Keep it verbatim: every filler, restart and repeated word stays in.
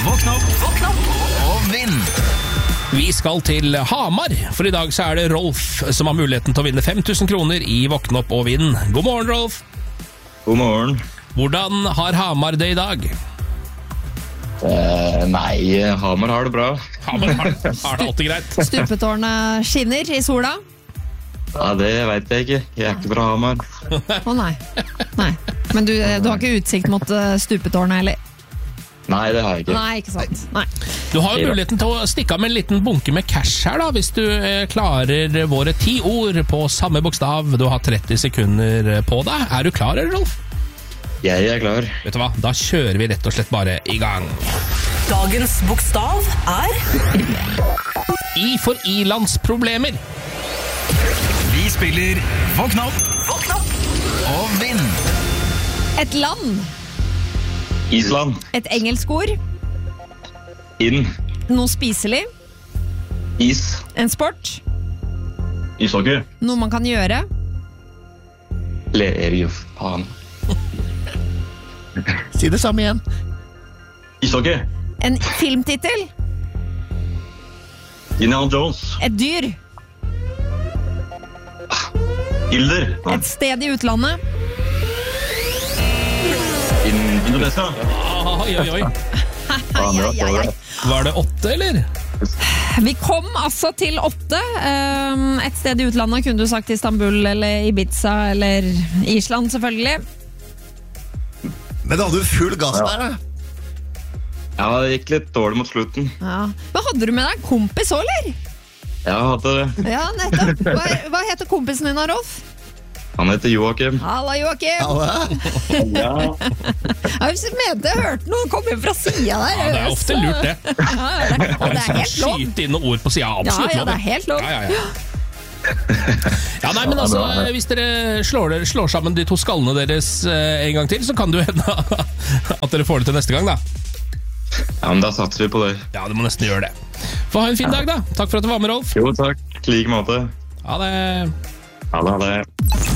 Våkn opp, våkn opp og vinn! Vi skal til Hamar, for i dag så er det Rolf som har muligheten til å vinne fem tusen kroner i Våkn opp og vinn. God morgen, Rolf. God morgen. Hvordan har Hamar det i dag? Eh, nei, Hamar har det bra. Hamar har, har det alltid greit. Stupetårnet skinner i sola? Ja, det vet jeg ikke. Jeg er ikke fra Hamar. Å nei. nei. Men du, du har ikke utsikt mot uh, stupetårnet, eller? Nei, det har jeg ikke. Nei, ikke sant. Nei. Du har jo muligheten til å stikke av med en liten bunke med cash her, da, hvis du eh, klarer våre ti ord på samme bokstav. Du har tretti sekunder på deg. Er du klar, Rolf? Jeg er klar. Vet du hva? Da kjører vi rett og slett bare i gang. Dagens bokstav er I for ilandsproblemer. Vi spiller Våkn opp, Våkn opp. og vinn! Et land. Island. Et engelsk ord. Inn. Noe spiselig. Is. En sport. Ishockey. Noe man kan gjøre. Ler jo faen. Si det samme igjen. Ishockey. En filmtittel. Indiana Jones. Et dyr. Ilder. Et sted i utlandet. In Indonesia. Oi, oi, oi. Ai, ai, ai, ai. Var det åtte, eller? Vi kom altså til åtte. Um, et sted i utlandet kunne du sagt Istanbul eller Ibiza eller Island, selvfølgelig. Men da hadde du full gass der, da. Ja, det gikk litt dårlig mot slutten. Ja. Men hadde du med deg en kompis også, eller? Ja, jeg hadde det. Ja, nettopp. Hva, hva heter kompisen din, Rolf? Han heter Joakim. Halla, Joakim. Ja. Jeg mente jeg hørte noe komme fra siden der. Ja, det er ofte lurt, det. Ja, det, er, det er helt lov. Skyte inn noen ord på siden, Ja, absolutt ja, det er helt lov. Ja, ja, ja. Ja, nei, men altså, hvis dere slår, slår sammen de to skallene deres eh, en gang til, så kan det jo hende at dere får det til neste gang, da. Ja, men da satser vi på det. Ja, du må nesten gjøre det. Få ha en fin dag, da. Takk for at du var med, Rolf. Jo, takk. Like måte. Ha det. Ha det, ha det.